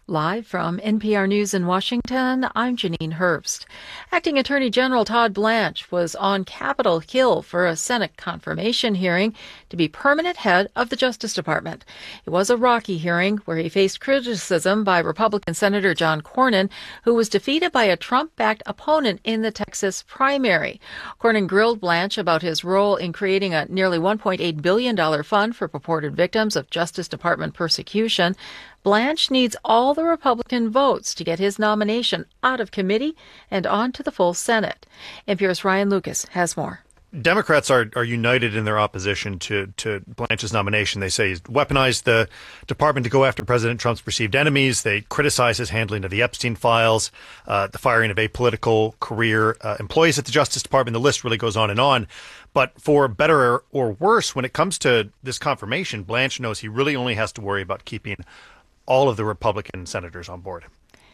Live from NPR News in Washington, I'm Janine Herbst. Acting Attorney General Todd Blanche was on Capitol Hill for a Senate confirmation hearing to be permanent head of the Justice Department. It was a rocky hearing where he faced criticism by Republican Senator John Cornyn, who was defeated by a Trump-backed opponent in the Texas primary. Cornyn grilled Blanche about his role in creating a nearly $1.8 billion fund for purported victims of Justice Department persecution. Blanche needs all the Republican votes to get his nomination out of committee and on to the full Senate. NPR's Ryan Lucas has more. Democrats are united in their opposition to Blanche's nomination. They say he's weaponized the department to go after President Trump's perceived enemies. They criticize his handling of the Epstein files, the firing of apolitical career employees at the Justice Department. The list really goes on and on. But for better or worse, when it comes to this confirmation, Blanche knows he really only has to worry about keeping all of the Republican senators on board.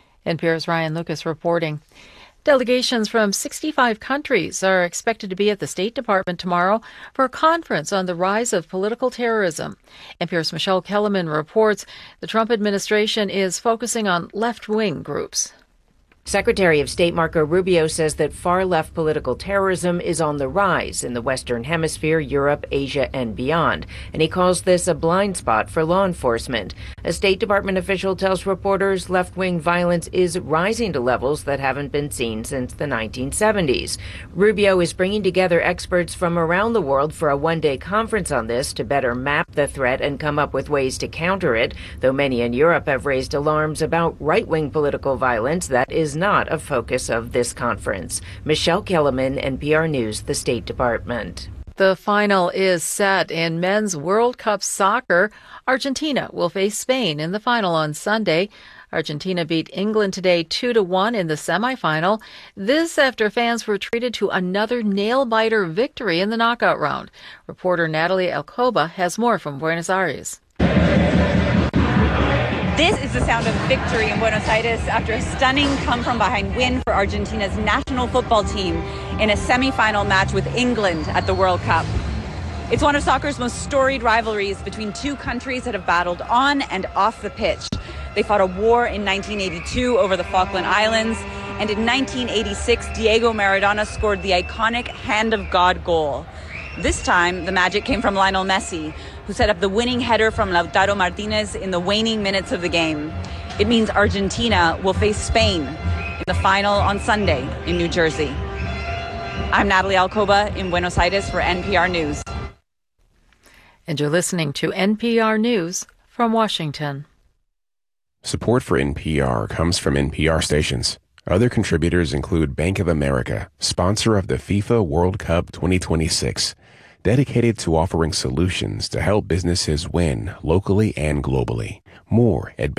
NPR's Ryan Lucas reporting. Delegations from 65 countries are expected to be at the State Department tomorrow for a conference on the rise of political terrorism. NPR's Michelle Kellerman reports the Trump administration is focusing on left-wing groups. Secretary of State Marco Rubio says that far-left political terrorism is on the rise in the Western Hemisphere, Europe, Asia, and beyond, and he calls this a blind spot for law enforcement. A State Department official tells reporters left-wing violence is rising to levels that haven't been seen since the 1970s. Rubio is bringing together experts from around the world for a one-day conference on this to better map the threat and come up with ways to counter it, though many in Europe have raised alarms about right-wing political violence that is not a focus of this conference. Michelle Kellerman, NPR News, the State Department. The final is set in men's World Cup soccer. Argentina will face Spain in the final on Sunday. Argentina beat England today 2-1 in the semifinal. This after fans were treated to another nail-biter victory in the knockout round. Reporter Natalie Alcoba has more from Buenos Aires. This is the sound of victory in Buenos Aires after a stunning come-from-behind win for Argentina's national football team in a semifinal match with England at the World Cup. It's one of soccer's most storied rivalries between two countries that have battled on and off the pitch. They fought a war in 1982 over the Falkland Islands, and in 1986, Diego Maradona scored the iconic Hand of God goal. This time, the magic came from Lionel Messi, who set up the winning header from Lautaro Martinez in the waning minutes of the game. It means Argentina will face Spain in the final on Sunday in New Jersey. I'm Natalie Alcoba in Buenos Aires for NPR News. And you're listening to NPR News from Washington. Support for NPR comes from NPR stations. Other contributors include Bank of America, sponsor of the FIFA World Cup 2026, dedicated to offering solutions to help businesses win locally and globally. More at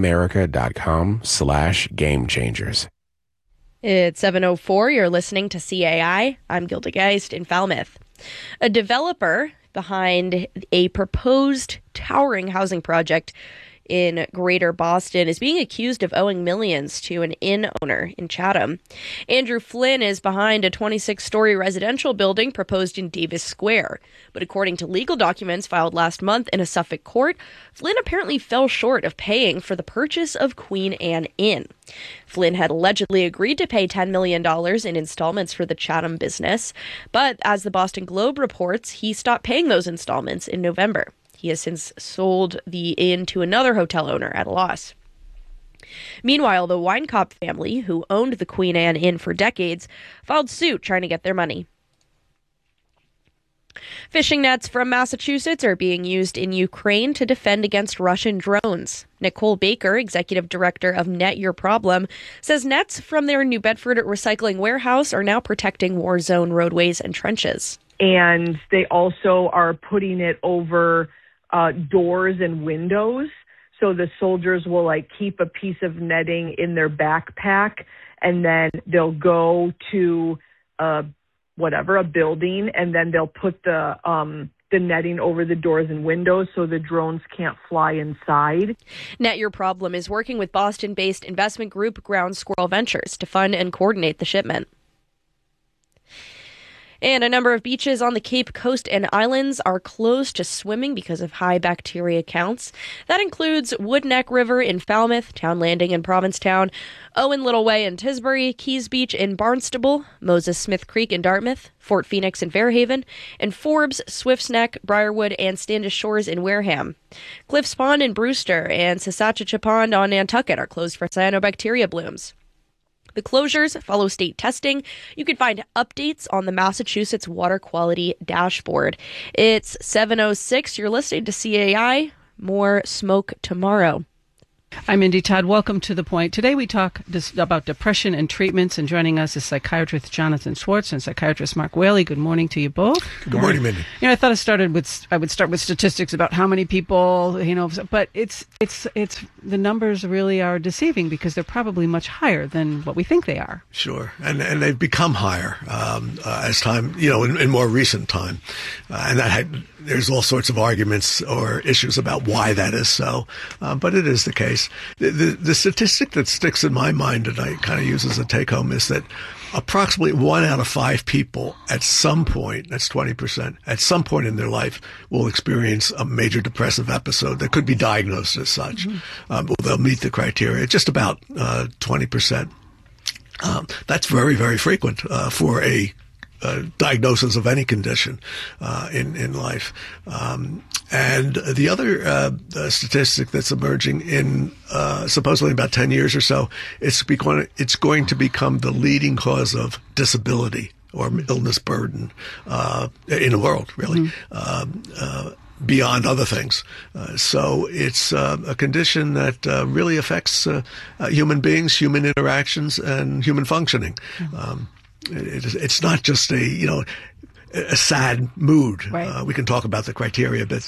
bankofamerica.com/gamechangers. It's 7:04. You're listening to CAI. I'm Gilda Geist in Falmouth. A developer behind a proposed towering housing project in Greater Boston is being accused of owing millions to an inn owner in Chatham. Andrew Flynn is behind a 26-story residential building proposed in Davis Square. But according to legal documents filed last month in a Suffolk court, Flynn apparently fell short of paying for the purchase of Queen Anne Inn. Flynn had allegedly agreed to pay $10 million in installments for the Chatham business, but as the Boston Globe reports, he stopped paying those installments in November. He has since sold the inn to another hotel owner at a loss. Meanwhile, the Weinkopp family, who owned the Queen Anne Inn for decades, filed suit trying to get their money. Fishing nets from Massachusetts are being used in Ukraine to defend against Russian drones. Nicole Baker, executive director of Net Your Problem, says nets from their New Bedford recycling warehouse are now protecting war zone roadways and trenches. And they also are putting it over doors and windows, so the soldiers will keep a piece of netting in their backpack, and then they'll go to a building, and then they'll put the netting over the doors and windows so the drones can't fly inside. Net Your Problem is working with Boston-based investment group Ground Squirrel Ventures to fund and coordinate the shipment. And a number of beaches on the Cape Coast and islands are closed to swimming because of high bacteria counts. That includes Woodneck River in Falmouth, Town Landing in Provincetown, Owen Little Way in Tisbury, Keys Beach in Barnstable, Moses Smith Creek in Dartmouth, Fort Phoenix in Fairhaven, and Forbes, Swifts Neck, Briarwood, and Standish Shores in Wareham. Cliffs Pond in Brewster and Saskatchewan Pond on Nantucket are closed for cyanobacteria blooms. The closures follow state testing. You can find updates on the Massachusetts Water Quality Dashboard. It's 7:06. You're listening to CAI. More smoke tomorrow. I'm Indy Todd. Welcome to The Point. Today we talk about depression and treatments, and joining us is psychiatrist Jonathan Schwartz and psychiatrist Mark Whaley. Good morning to you both. Good morning, Mindy. You know, I thought I would start with statistics about how many people, but it's the numbers really are deceiving because they're probably much higher than what we think they are. Sure, and they've become higher as time, in more recent time, and there's all sorts of arguments or issues about why that is so, but it is the case. The statistic that sticks in my mind that I kind of use as a take-home is that approximately 1 out of 5 people at some point, that's 20%, at some point in their life will experience a major depressive episode that could be diagnosed as such. They'll meet the criteria, just about 20%. That's very, very frequent for a diagnosis of any condition in life. And the other statistic that's emerging in supposedly about 10 years or so, it's going to become the leading cause of disability or illness burden in the world, really. Beyond other things. So it's a condition that really affects human beings, human interactions, and human functioning. It's not just a sad mood. Right. We can talk about the criteria, but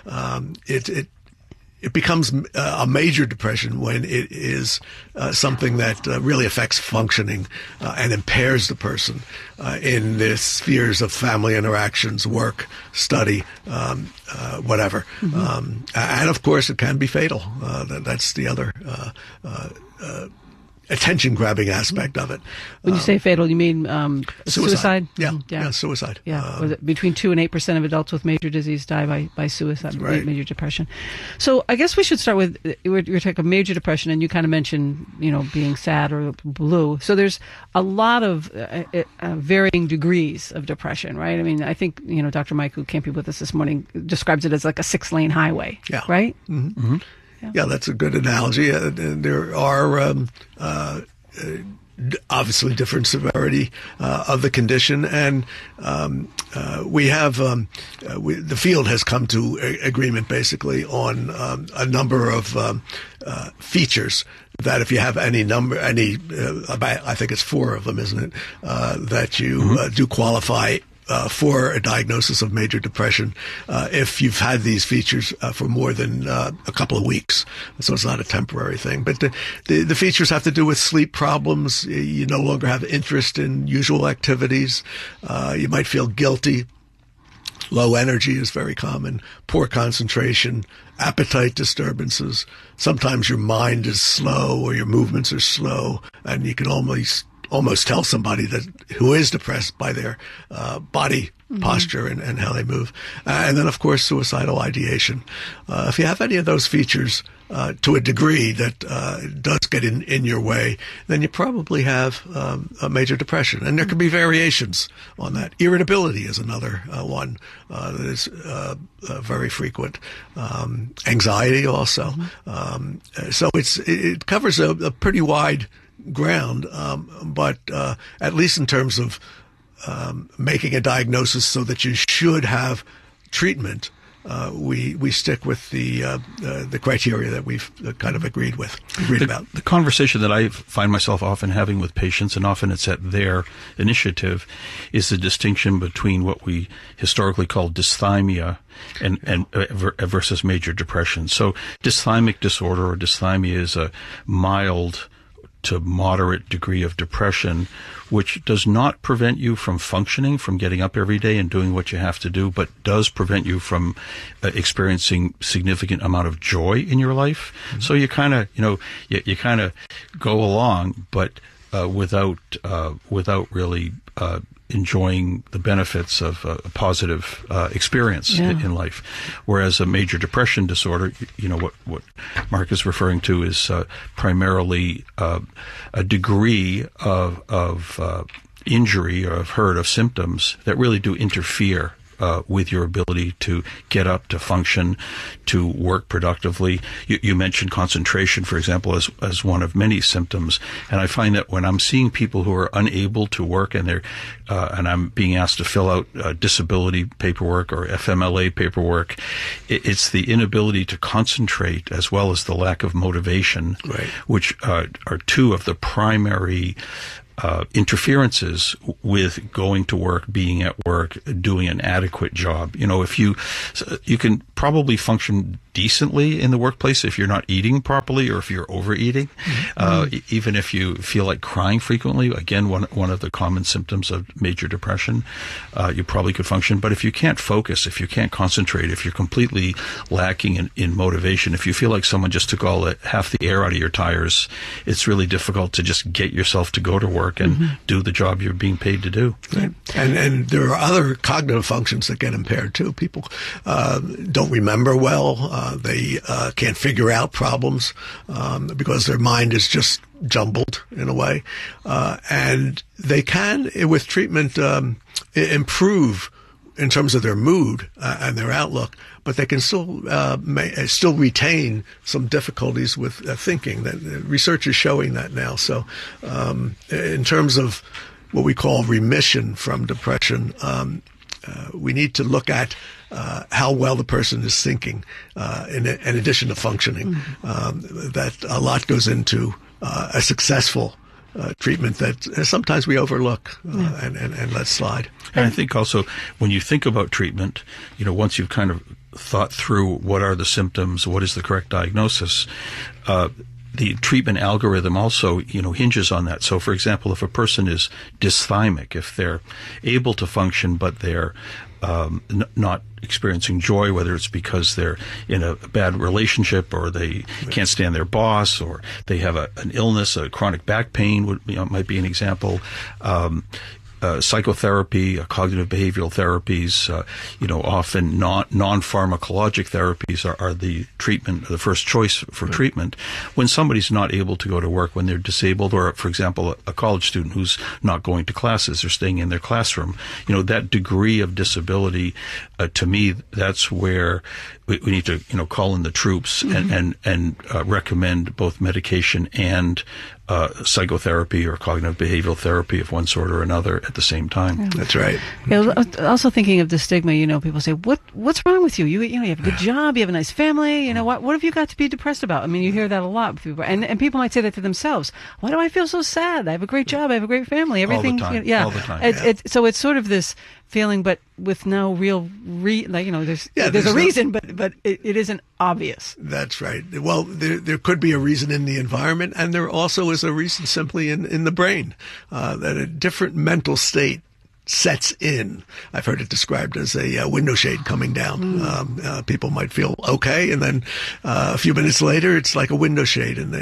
it becomes a major depression when it is something that really affects functioning and impairs the person in the spheres of family interactions, work, study, whatever. And of course, it can be fatal. That's the other attention-grabbing aspect of it. When you say fatal, you mean suicide? Yeah, suicide. Yeah, was it between 2 and 8% of adults with major disease die by suicide, right. Major depression. So I guess we should start with, we're talking major depression, and you kind of mentioned, being sad or blue. So there's a lot of varying degrees of depression, right? I mean, I think, Dr. Mike, who can't be with us this morning, describes it as like a 6-lane highway, right? Mm-hmm. Yeah, that's a good analogy. There are obviously different severity of the condition, and we have the field has come to agreement basically on a number of features that if you have I think it's 4 of them, isn't it? That you do qualify for a diagnosis of major depression if you've had these features for more than a couple of weeks. So it's not a temporary thing. But the features have to do with sleep problems. You no longer have interest in usual activities. You might feel guilty. Low energy is very common. Poor concentration, appetite disturbances. Sometimes your mind is slow or your movements are slow, and you can almost tell somebody who is depressed by their body posture and how they move. And then, of course, suicidal ideation. If you have any of those features to a degree that does get in your way, then you probably have a major depression. And there can be variations on that. Irritability is another one that is very frequent. Anxiety also. So it covers a pretty wide ground, but at least in terms of making a diagnosis so that you should have treatment, we stick with the criteria that we've kind of agreed about. The conversation that I find myself often having with patients, and often it's at their initiative, is the distinction between what we historically call dysthymia and versus major depression. So dysthymic disorder or dysthymia is a mild to moderate degree of depression, which does not prevent you from functioning, from getting up every day and doing what you have to do, but does prevent you from experiencing significant amount of joy in your life. So you kind of, you kind of go along, but without really enjoying the benefits of a positive experience in life. Whereas a major depression disorder, what Mark is referring to is primarily a degree of injury or of symptoms that really do interfere with your ability to get up, to function, to work productively. You mentioned concentration, for example, as one of many symptoms. And I find that when I'm seeing people who are unable to work and and I'm being asked to fill out disability paperwork or FMLA paperwork, it's the inability to concentrate as well as the lack of motivation, which are two of the primary interferences with going to work, being at work, doing an adequate job. If you can probably function decently in the workplace if you're not eating properly or if you're overeating, even if you feel like crying frequently. Again, one of the common symptoms of major depression, you probably could function. But if you can't focus, if you can't concentrate, if you're completely lacking in motivation, if you feel like someone just took half the air out of your tires, it's really difficult to just get yourself to go to work and do the job you're being paid to do. Right. And there are other cognitive functions that get impaired too. People don't remember well. They can't figure out problems because their mind is just jumbled in a way. And they can, with treatment, improve in terms of their mood and their outlook, but they can still retain some difficulties with thinking. That research is showing that now. So, in terms of what we call remission from depression, we need to look at how well the person is thinking, in addition to functioning. That a lot goes into a successful treatment that sometimes we overlook and let slide. And I think also when you think about treatment, once you've kind of thought through what are the symptoms, what is the correct diagnosis, the treatment algorithm also, hinges on that. So, for example, if a person is dysthymic, if they're able to function but they're not experiencing joy, whether it's because they're in a bad relationship or they can't stand their boss or they have an illness, a chronic back pain might be an example. Psychotherapy, cognitive behavioral therapies, often non-pharmacologic therapies are the treatment, the first choice for treatment. When somebody's not able to go to work, when they're disabled, or, for example, a college student who's not going to classes or staying in their classroom, that degree of disability, to me, that's where we need to, call in the troops and recommend both medication and psychotherapy or cognitive behavioral therapy of one sort or another at the same time. Yeah. That's right. Also thinking of the stigma, people say, what's wrong with you? You have a good job, you have a nice family, what have you got to be depressed about? I mean, you hear that a lot with people, and people might say that to themselves. Why do I feel so sad? I have a great job, I have a great family, everything. All the time. All the time. So it's sort of this feeling, but with no real there's a reason, but it isn't obvious. That's right. Well, there could be a reason in the environment, and there also is a reason simply in the brain, that a different mental state sets in. I've heard it described as a window shade coming down. People might feel okay, and then a few minutes later, it's like a window shade, and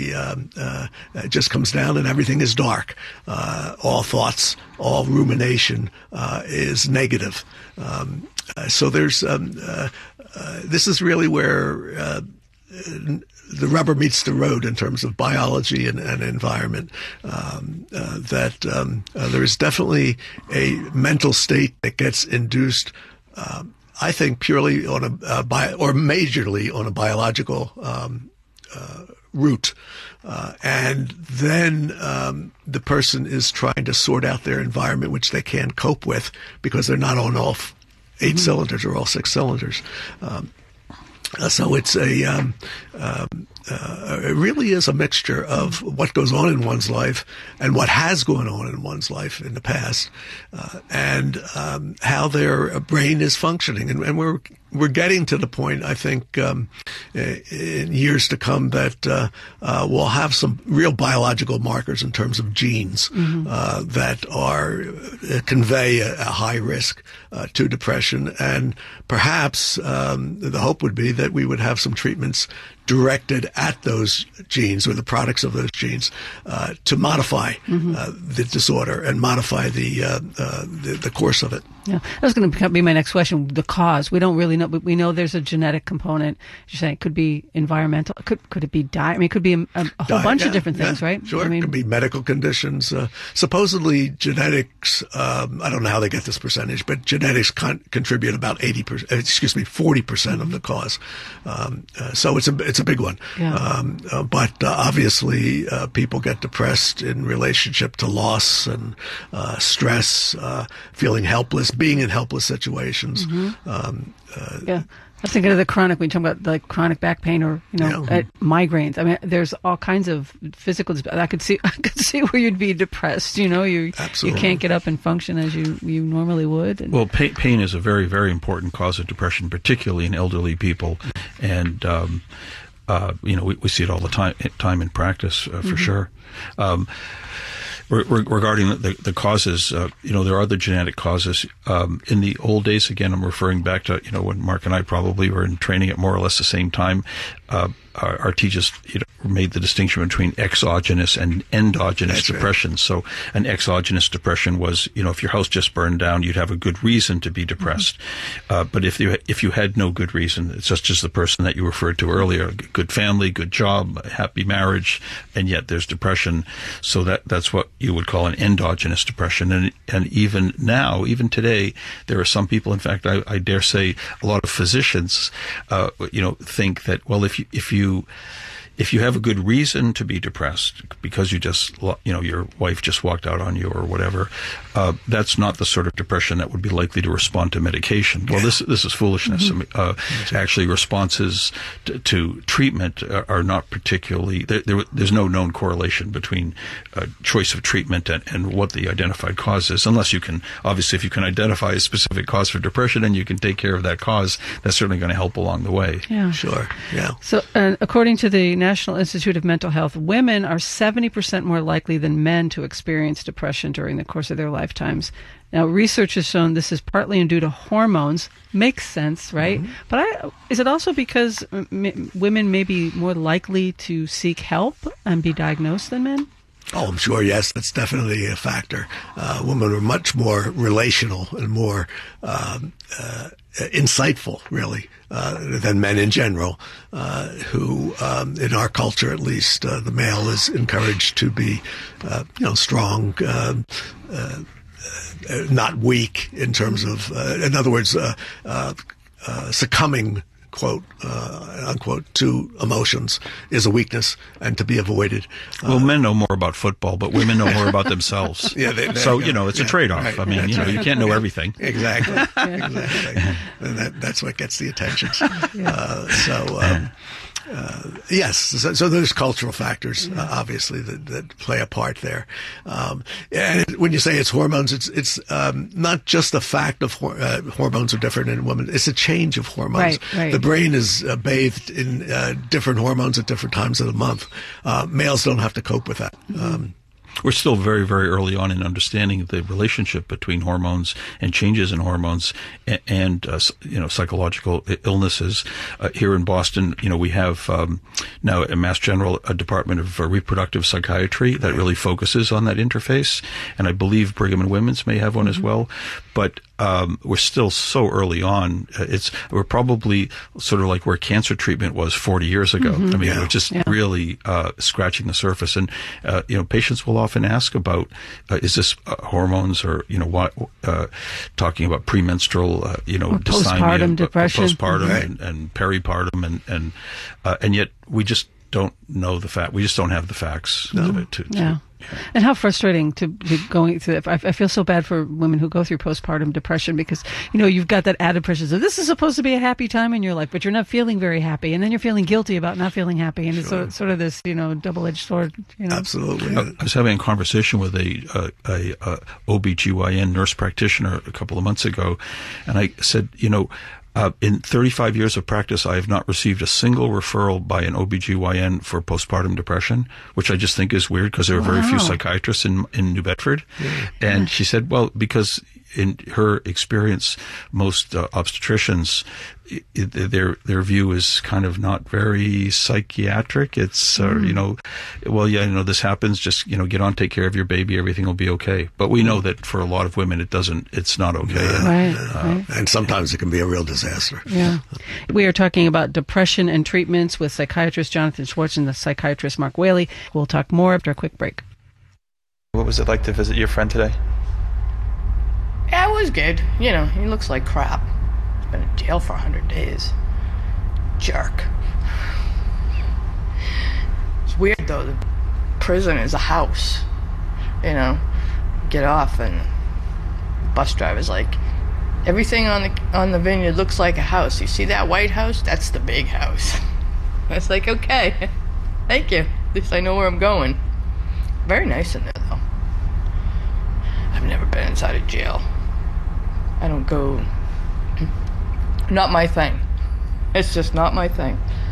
it just comes down, and everything is dark. All thoughts, all rumination is negative. So there's this is really where the rubber meets the road in terms of biology and environment. There is definitely a mental state that gets induced, I think, purely on or majorly on a biological route. And then the person is trying to sort out their environment, which they can't cope with because they're not on all 8 cylinders or all 6 cylinders. So it's it really is a mixture of what goes on in one's life and what has gone on in one's life in the past, and how their brain is functioning. And we're getting to the point, I think, in years to come that we'll have some real biological markers in terms of genes that convey a high risk to depression. And perhaps the hope would be that we would have some treatments directed at those genes or the products of those genes to modify the disorder and modify the course of it. Yeah, that was going to be my next question. The cause, we don't really know, but we know there's a genetic component. You're saying it could be environmental. Could it be diet? I mean, it could be a whole bunch of different things, right? Sure, I mean, it could be medical conditions. Supposedly, genetics. I don't know how they get this percentage, but genetics contribute about 40% of the cause. So it's a big one. Yeah. But obviously, people get depressed in relationship to loss and stress, feeling helpless, being in helpless situations. Yeah. I was thinking of the chronic, when you talk about like chronic back pain or, migraines. I mean, there's all kinds of physical, I could see where you'd be depressed, you can't get up and function as you normally would. Well, pain is a very, very important cause of depression, particularly in elderly people. And, we see it all the time in practice, for sure. Regarding the causes, there are the genetic causes. In the old days, again, I'm referring back to, when Mark and I probably were in training at more or less the same time. Our teachers made the distinction between exogenous and endogenous depression. Right. So an exogenous depression was, if your house just burned down, you'd have a good reason to be depressed. But if you had no good reason, it's just as the person that you referred to earlier, good family, good job, happy marriage, and yet there's depression. So that's what you would call an endogenous depression. And even now, even today, there are some people, in fact, I dare say a lot of physicians, think that, well, if you have a good reason to be depressed because you just, your wife just walked out on you or whatever, that's not the sort of depression that would be likely to respond to medication. Well, this is foolishness. Actually, responses to treatment are not particularly, there's no known correlation between choice of treatment and what the identified cause is, unless you can, obviously, if you can identify a specific cause for depression and you can take care of that cause, that's certainly going to help along the way. Yeah. Sure. Yeah. So, according to the National Institute of Mental Health, women are 70% more likely than men to experience depression during the course of their lifetimes. Now, research has shown this is partly due to hormones. Makes sense, right? But is it also because women may be more likely to seek help and be diagnosed than men? Oh, I'm sure, yes. That's definitely a factor. Women are much more relational and more insightful, really, than men in general, who, in our culture at least, the male is encouraged to be, strong, not weak in terms of, in other words, succumbing, quote, unquote, to emotions is a weakness and to be avoided. Well, men know more about football, but women know more about themselves. So, it's a trade-off. Right. I mean, you can't know everything. Exactly. Exactly. And that's what gets the attention. Yes. So there's cultural factors, obviously, that play a part there. And when you say it's hormones, it's not just the fact of hormones are different in women. It's a change of hormones. Right. The brain is bathed in different hormones at different times of the month. Males don't have to cope with that. We're still very, very early on in understanding the relationship between hormones and changes in hormones and psychological illnesses. Here in Boston, we have now at Mass General a Department of Reproductive Psychiatry that really focuses on that interface, and I believe Brigham and Women's may have one as well. But we're still so early on. We're probably sort of like where cancer treatment was 40 years ago. I mean, we're just really scratching the surface. And patients will often ask about is this hormones or talking about premenstrual postpartum depression, postpartum and peripartum and yet we just don't know the fact. We just don't have the facts. And how frustrating to be going through it. I feel so bad for women who go through postpartum depression because, you've got that added pressure. So this is supposed to be a happy time in your life, but you're not feeling very happy. And then you're feeling guilty about not feeling happy. And it's sort of this, double-edged sword. Absolutely. I was having a conversation with a OBGYN nurse practitioner a couple of months ago. And I said, in 35 years of practice, I have not received a single referral by an OBGYN for postpartum depression, which I just think is weird because there are very few psychiatrists in New Bedford. And she said, well, because in her experience, most obstetricians, their view is kind of not very psychiatric. It's this happens, just get on, take care of your baby, everything will be okay. But we know that for a lot of women it's not okay. Right. And sometimes it can be a real disaster. Yeah. We are talking about depression and treatments with psychiatrist Jonathan Schwartz and the psychiatrist Mark Whaley. We'll talk more after a quick break. What was it like to visit your friend today? Yeah, it was good. He looks like crap. He's been in jail for 100 days. Jerk. It's weird, though. The prison is a house. Get off and the bus driver's like, everything on the vineyard looks like a house. You see that white house? That's the big house. I was like, okay. Thank you. At least I know where I'm going. Very nice in there, though. I've never been inside a jail. I don't go... Not my thing. It's just not my thing.